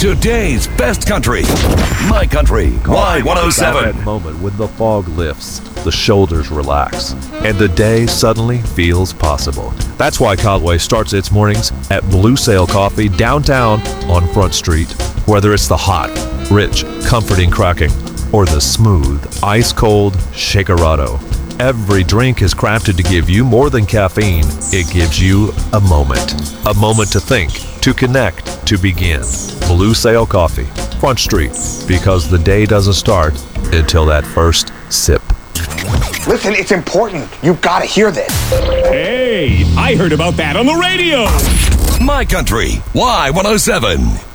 Today's best country. My Country, Y107. That moment when the fog lifts, the shoulders relax, and the day suddenly feels possible. That's why Caldwell starts its mornings at Blue Sail Coffee downtown on Front Street. Whether it's the hot, rich, comforting cracking, or the smooth, ice-cold Shakerado, every drink is crafted to give you more than caffeine. It gives you a moment to think, to connect, to begin. Blue Sail Coffee, Front Street, because the day doesn't start until that first sip. Listen, it's important. You've got to hear this. Hey, I heard about that on the radio. My Country, Y107.